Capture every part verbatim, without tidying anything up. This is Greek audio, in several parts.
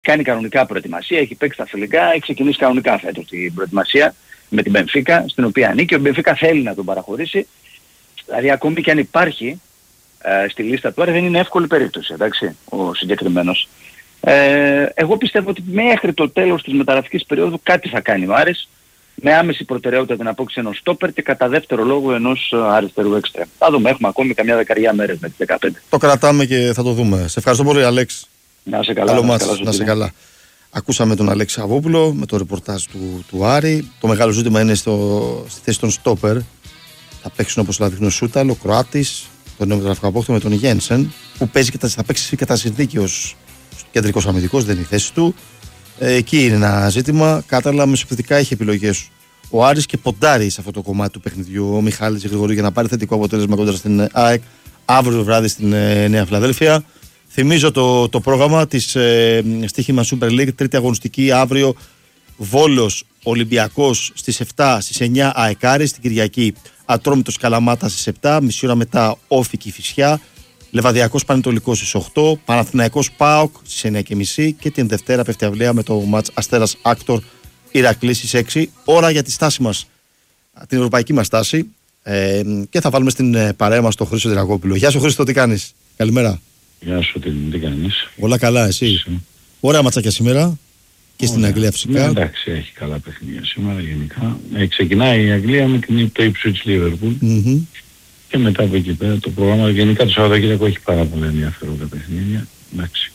κάνει κανονικά προετοιμασία, έχει παίξει τα φιλικά, έχει ξεκινήσει κανονικά φέτος την προετοιμασία με την Μπενφίκα, στην οποία ανήκει. Ο Μπενφίκα θέλει να τον παραχωρήσει. Δηλαδή ακόμη και αν υπάρχει ε, στη λίστα του Άρη δεν είναι εύκολη περίπτωση, εντάξει, ο συγκεκριμένος. Ε, εγώ πιστεύω ότι μέχρι το τέλος της μεταγραφικής περίοδου κάτι θα κάνει ο Άρης, με άμεση προτεραιότητα την απόκτηση ενός στόπερ και κατά δεύτερο λόγο ενός αριστερού έξτρεμ. Θα δούμε, έχουμε ακόμη καμιά δεκαριά μέρες με τις δεκαπέντε. Το κρατάμε και θα το δούμε. Σε ευχαριστώ πολύ, Αλέξη. Να σε καλά. Καλό να, μάτς, καλά, να σε καλά. Ακούσαμε τον Αλέξη Αβόπουλο με το ρεπορτάζ του, του Άρη. Το μεγάλο ζήτημα είναι στο, στη θέση των στόπερ. Θα παίξουν όπως δείχνει ο Σούταλ, ο Κροάτης, τον νέο μεταγραφικό απόκτημα με τον Γένσεν, που παίζει και τα, θα παίξει κατά συνθήκη ως κεντρικός αμυντικός, δεν είναι η θέση του. Ε, εκεί είναι ένα ζήτημα. Κάταλα μεσοπαιδικά έχει επιλογές ο Άρης και ποντάρει σε αυτό το κομμάτι του παιχνιδιού ο Μιχάλης Γρηγορίου για να πάρει θετικό αποτέλεσμα κοντά στην ΑΕΚ αύριο το βράδυ στην ε, Νέα Φιλαδέλφια. Θυμίζω το, το πρόγραμμα της ε, στοίχημα Super League, τρίτη αγωνιστική αύριο. Βόλος Ολυμπιακός στις επτά, στις εννιά ΑΕΚ Άρης, στην Κυριακή Ατρόμητος Καλαμάτα στις επτά, μισή ώρα μετά Όφη Κηφισιά, Λεβαδιακός Πανετολικός στις οκτώ, Παναθηναϊκός ΠΑΟΚ στις εννιά και μισή και την Δευτέρα πέφτει αυλαία με το μάτς Αστέρας Άκτορ Ηρακλής στις έξι. Ώρα για τη στάση μας, την ευρωπαϊκή μας στάση, ε, και θα βάλουμε στην ε, παρέα μας τον Χρήστο Δραγόπουλο. Γεια σου Χρήστο, τι κάνεις? Καλημέρα. Γεια σου, τι, τι κάνεις? Όλα καλά, εσύ? Εσύ. Ωραία ματσάκια σήμερα και στην Αγγλία φυσικά. Ναι, εντάξει, έχει καλά παιχνίδια σήμερα γενικά. Ε, ξεκινάει η Αγγλία με την, το Ipswich Liverpool mm-hmm. και μετά από εκεί πέρα το πρόγραμμα. Γενικά το Σαββατοκύριακο έχει πάρα πολλά ενδιαφέροντα παιχνίδια. Εντάξει.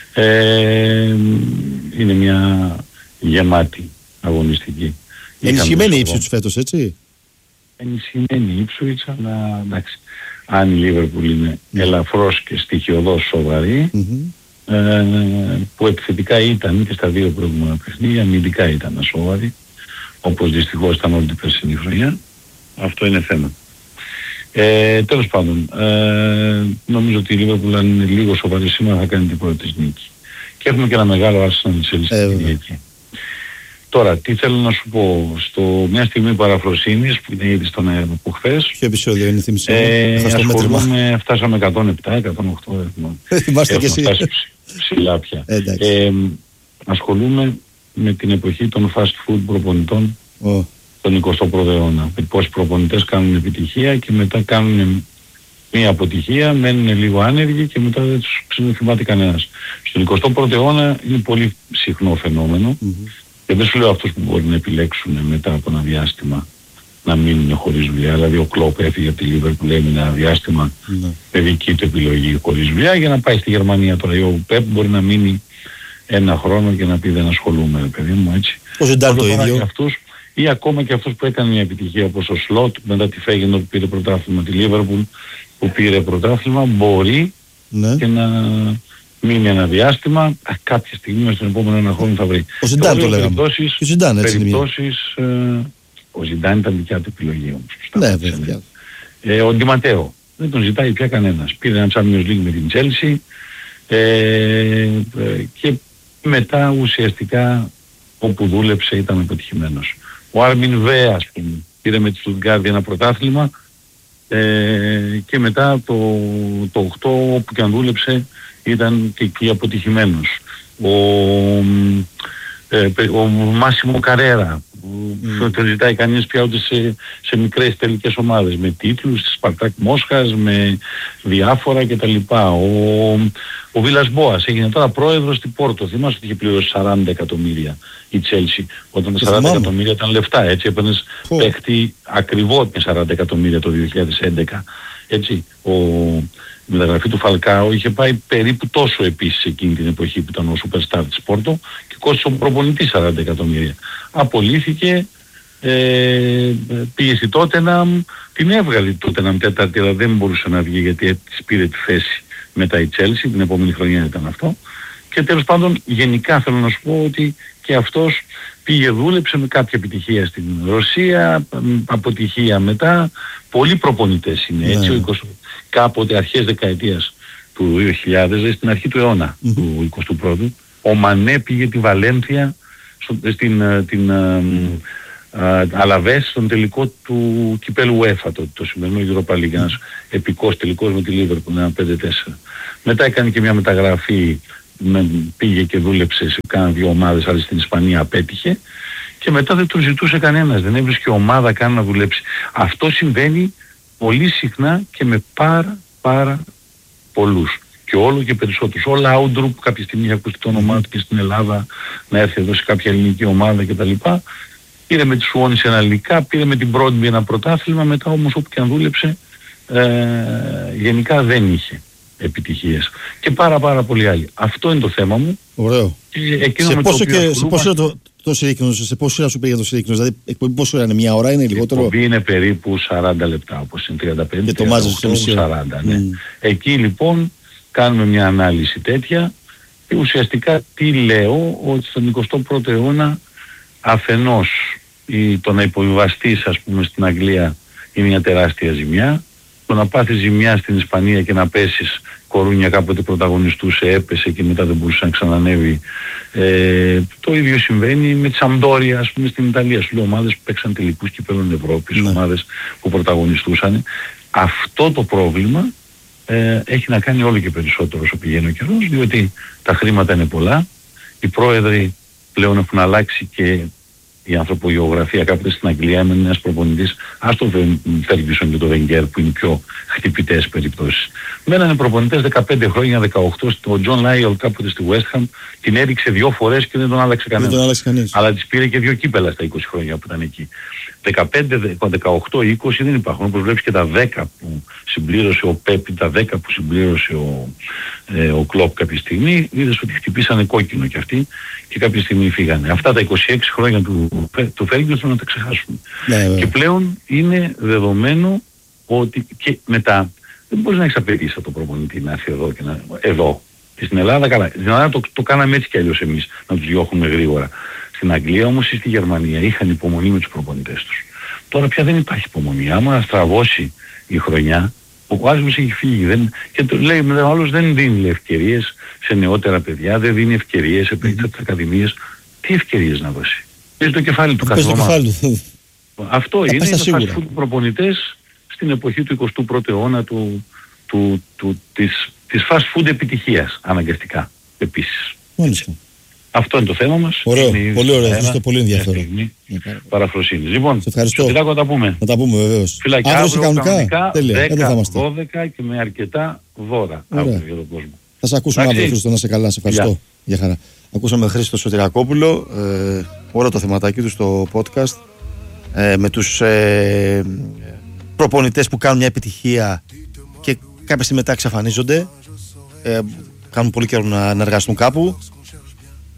Ε, είναι μια γεμάτη αγωνιστική. Ενισχυμένη η Ipswich φέτος, έτσι? Ενισχυμένη η Ipswich, αλλά εντάξει. Αν η Liverpool είναι mm. ελαφρώς και στοιχειοδός σοβαρή, mm-hmm. ε, που επιθετικά ήταν και στα δύο προηγούμενα παιχνίδια, αμυντικά ήταν ασόβαρη, όπως δυστυχώς ήταν όλη την περσινή χρονιά, αυτό είναι θέμα. Ε, τέλος πάντων, ε, νομίζω ότι η Liverpool αν είναι λίγο σοβαρή σήμερα θα κάνει την πρώτη της νίκη. Και έχουμε και ένα μεγάλο Arsenal της Ελίσης εκεί. Τώρα, τι θέλω να σου πω, στο μια στιγμή παραφροσύνης που είναι ήδη στον αέρα από χθες. Ποιο επεισόδιο είναι, θύμισε? Ε, ασχολούμαι, φτάσαμε εκατόν επτά, εκατόν οκτώ, θυμάστε και εσύ. Φτάσει ψηλά πια. Ε, ασχολούμαι με την εποχή των fast food προπονητών oh. τον εικοστό πρώτο αιώνα. Πόσοι προπονητές κάνουν επιτυχία και μετά κάνουν μία αποτυχία, μένουν λίγο άνεργοι και μετά δεν τους ξενεθυμάται κανένας. Στον εικοστό πρώτο αιώνα είναι πολύ συχνό φαινόμενο. Mm-hmm. Και δεν σου λέω αυτούς που μπορεί να επιλέξουν μετά από ένα διάστημα να μείνουν χωρίς δουλειά. Δηλαδή ο Κλόπ έφυγε από τη Λίβερπουλ, έμεινε ένα διάστημα mm. με δική του επιλογή χωρίς δουλειά για να πάει στη Γερμανία. Τώρα ο Πεπ μπορεί να μείνει ένα χρόνο και να πει δεν ασχολούμαι, ρε παιδί μου, έτσι. Ο Ζιντάν το ίδιο. Αυτούς, ή ακόμα και αυτούς που έκανε μια επιτυχία όπως ο Σλότ μετά τη Φέγγενορ που πήρε πρωτάθλημα, τη Λίβερπουλ που πήρε πρωτάθλημα, μπορεί mm. και να μείνει ένα διάστημα, κάποια στιγμή μέσα στον επόμενο ένα χρόνο θα βρει. Ο Ζιντάν το λέγαμε. Περιπτώσεις, ο Ζιντάν, έτσι περιπτώσεις, ε, ο Ζιντάν ήταν δικιά του επιλογή όμως. Ναι, βέβαια. Ε, ο Ντι Ματέο δεν τον ζητάει πια κανένας. Πήρε ένα Champions League με την Chelsea ε, ε, και μετά ουσιαστικά όπου δούλεψε ήταν επιτυχημένος. Ο Άρμιν Βέ, ας πούμε, πήρε με τη Στουτγκάρδη ένα πρωτάθλημα ε, και μετά το, το οκτώ όπου και αν δούλεψε ήταν και εκεί αποτυχημένος. Ο, ε, ο Μάσιμο Καρέρα που mm. το ζητάει κανείς πια ούτε σε, σε μικρές τελικές ομάδες με τίτλους, στη Σπαρτάκ Μόσχας, με διάφορα κτλ. Ο, ο Βίλας Μπόας έγινε τώρα πρόεδρος στην Πόρτο. Θυμάσαι ότι είχε πληρώσει σαράντα εκατομμύρια η Τσέλσι, όταν τα σαράντα εκατομμύρια ήταν λεφτά, έτσι, έπαιρνες oh. παίχτη ακριβώς με σαράντα εκατομμύρια το δύο χιλιάδες έντεκα. Έτσι, ο, η μεταγραφή του Φαλκάο είχε πάει περίπου τόσο επίσης εκείνη την εποχή που ήταν ο Superstar της Πόρτο και κόστησε ο προπονητής σαράντα εκατομμύρια. Απολύθηκε, ε, πήγε στη Τότεναμ, την έβγαλε η Τότεναμ τέταρτη, αλλά δεν μπορούσε να βγει γιατί της πήρε τη θέση μετά η Chelsea, την επόμενη χρονιά ήταν αυτό. Και τέλος πάντων γενικά θέλω να σου πω ότι και αυτός πήγε, δούλεψε με κάποια επιτυχία στην Ρωσία, αποτυχία μετά. Πολλοί προπονητές είναι έτσι, ναι. ο κάποτε αρχές δεκαετίας του δύο χιλιάδες, στην αρχή του αιώνα mm-hmm. του εικοστού πρώτου, ο Μανέ πήγε τη Βαλένθια στην την, Αλαβές στον τελικό του κυπέλου UEFA, το, το σημερινό Europa League, ένας επικός τελικός με τη Liverpool, ένα πέντε τέσσερα. Μετά έκανε και μια μεταγραφή με, πήγε και δούλεψε σε κάνα δύο ομάδες, αλλά στην Ισπανία απέτυχε και μετά δεν τον ζητούσε κανένας, δεν έβρισκε ομάδα καν να δουλέψει. Αυτό συμβαίνει πολύ συχνά και με πάρα πάρα πολλούς και όλο και περισσότερους. Ο Λάουντρου που κάποια στιγμή είχε ακούσει το όνομά του και στην Ελλάδα να έρθει εδώ σε κάποια ελληνική ομάδα κτλ. Πήρε με τη Σουόνι ένα λικά, πήρε με την Μπρόντμπι ένα πρωτάθλημα, μετά όμως όπου και αν δούλεψε ε, γενικά δεν είχε επιτυχίες. Και πάρα πάρα πολλοί άλλοι. Αυτό είναι το θέμα μου. Ωραίο. Σε πόσο, και, σε πόσο είναι το, το Συρίκινος, σε πόσο ώρα σου πήγε το Συρίκινος, δηλαδή εκπομπή πόσο ώρα είναι, μια ώρα είναι λιγότερο? Η εκπομπή είναι περίπου σαράντα λεπτά, όπως είναι τριάντα πέντε, και το μάζεις στο μισή σαράντα, ναι. Mm. Εκεί λοιπόν κάνουμε μια ανάλυση τέτοια και ουσιαστικά τι λέω, ότι στον εικοστό πρώτο αιώνα αφενός η, το να υποβιβαστείς ας πούμε στην Αγγλία είναι μια τεράστια ζημιά, το να πάθεις ζημιά στην Ισπανία και να πέσεις, Κορούνια κάποτε πρωταγωνιστούσε, έπεσε και μετά δεν μπορούσε να ξανανεύει. Ε, το ίδιο συμβαίνει με τη Σαμπντόρια ας πούμε στην Ιταλία, σου λέω ομάδες που παίξαν τελικούς κυπέλλων Ευρώπης, ναι. Ομάδες που πρωταγωνιστούσαν. Αυτό το πρόβλημα ε, έχει να κάνει όλο και περισσότερο όσο πηγαίνει ο καιρός, διότι τα χρήματα είναι πολλά, οι πρόεδροι πλέον έχουν αλλάξει και η ανθρωπογεωγραφία. Κάποτε στην Αγγλία έμενε ένας προπονητής, ας το Φέργκισον και το Βενγκέρ που είναι οι πιο χτυπητές περιπτώσεις. Μένανε προπονητές δεκαπέντε χρόνια, δεκαοκτώ, ο Τζον Λάιολ κάποτε στη West Ham την έριξε δύο φορές και δεν τον άλλαξε κανένας. Αλλά της πήρε και δύο κύπελα στα είκοσι χρόνια που ήταν εκεί. δεκαπέντε, δεκαοκτώ, είκοσι δεν υπάρχουν. Όπως βλέπεις και τα δέκα που συμπλήρωσε ο Πέπι, τα δέκα που συμπλήρωσε ο, ε, ο Κλόπ κάποια στιγμή, είδες ότι χτυπήσανε κόκκινο κι αυτοί και κάποια στιγμή φύγανε. Αυτά τα είκοσι έξι χρόνια του, του Φέργκισον να τα ξεχάσουμε. Ναι, και πλέον είναι δεδομένο ότι και μετά δεν μπορείς να έχεις απαιτήσει από τον προπονητή να έρθει εδώ και να... εδώ. Και στην Ελλάδα καλά. Στην Ελλάδα το, το κάναμε έτσι κι αλλιώς εμείς, να τους διώχνουμε γρήγορα. Στην Αγγλία όμως ή στη Γερμανία είχαν υπομονή με τους προπονητές τους. Τώρα πια δεν υπάρχει υπομονή. Άμα στραβώσει η χρονιά, ο άλλος έχει φύγει. Δεν... Και το λέει, ο άλλος δεν δίνει ευκαιρίες σε νεότερα παιδιά, δεν δίνει ευκαιρίες σε παιδιά της ακαδημίας. Τι ευκαιρίες να δώσει? Παίζει το κεφάλι του καθόλου. Αυτό είναι, είναι fast food προπονητές στην εποχή του εικοστού πρώτου αιώνα του, του, του, της, της fast food επιτυχίας αναγκαστικά επίσης. Μάλιστα. Αυτό είναι το θέμα μας. Ωραίο, πολύ ωραίο, αυτό πολύ ενδιαφέρον. Παραφροσύνη. Λοιπόν, σε ευχαριστώ. Στο Πιτάκο τα πούμε. Θα τα πούμε βεβαίως. Φιλάκια, αύριο κανονικά, δέκα, δώδεκα και με αρκετά δώρα αύριο για τον κόσμο. Θα σε ακούσουμε αύριο, Χρήστο, να σε καλά. Σε ευχαριστώ. Για χαρά. Ακούσαμε Χρήστο Σωτηρακόπουλο, ε, όλο το θεματάκι του στο podcast, ε, με τους ε, προπονητές που κάνουν μια επιτυχία και κάποια στιγμή μετά εξαφανίζονται, ε, κάνουν πολύ καιρό να, να εργαστούν κάπου.